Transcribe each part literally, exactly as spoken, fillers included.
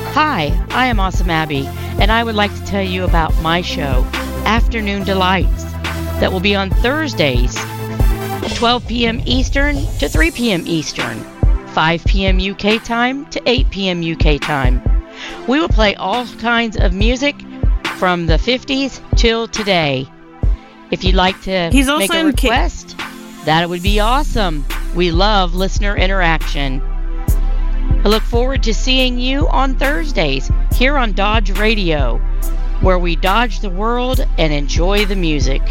Hi, I am Awesome Abby, and I would like to tell you about my show, Afternoon Delights, that will be on Thursdays, twelve p.m. Eastern to three p.m. Eastern, five p.m. U K time to eight p.m. U K time. We will play all kinds of music from the fifties till today. If you'd like to He's also make a in request, K- that would be awesome. We love listener interaction. I look forward to seeing you on Thursdays here on Dodge Radio, where we dodge the world and enjoy the music.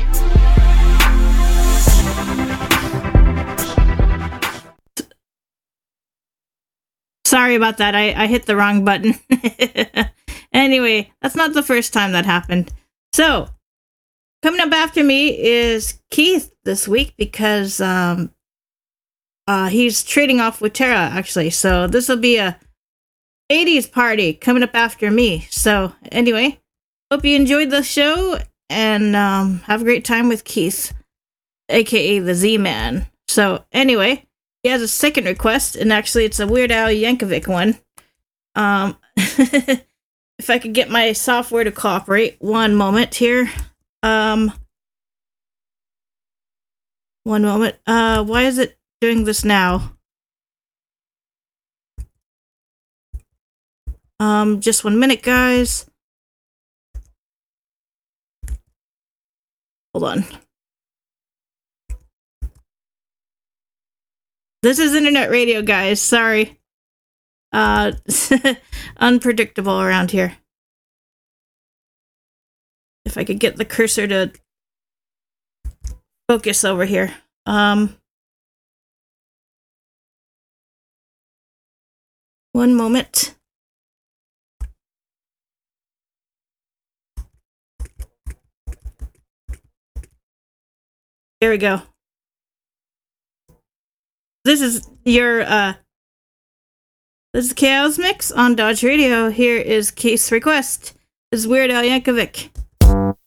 Sorry about that. I, I hit the wrong button. Anyway, that's not the first time that happened. So, coming up after me is Keith this week because um, uh, he's trading off with Tara, actually. So, this will be a eighties party coming up after me. So, anyway, hope you enjoyed the show and um, have a great time with Keith, a k a the Z-Man. So, anyway, he has a second request, and actually it's a Weird Al Yankovic one. Um, if I could get my software to cooperate. One moment here. Um, one moment. Uh, why is it doing this now? Um, just one minute, guys. Hold on. This is internet radio, guys. Sorry. Uh, unpredictable around here. If I could get the cursor to focus over here. Um, one moment. There we go. This is your, uh, this is Chaos Mix on Dodge Radio. Here is Keith's request. This is Weird Al Yankovic.